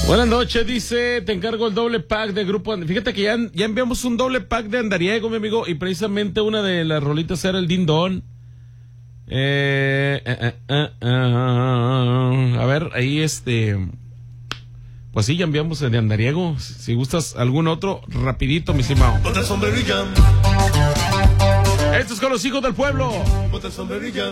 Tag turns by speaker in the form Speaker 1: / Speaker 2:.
Speaker 1: Buenas noches, dice, te encargo el doble pack de Grupo. Fíjate que ya enviamos un doble pack de Andariego, mi amigo, y precisamente una de las rolitas era el Din Don. A ver, ahí pues sí, ya enviamos el de Andariego. Si gustas algún otro, rapidito, mi estimado.
Speaker 2: Ponte el sombrerilla.
Speaker 1: Estos con los hijos del pueblo.
Speaker 2: Ponte el sombrerilla.